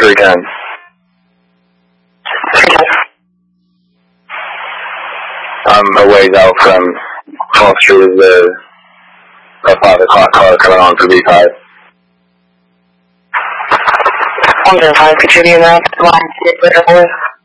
310. 310. I'm a ways out from Wall Street is a 5 o'clock car coming on for B5. 105, could you be in that line later, boys?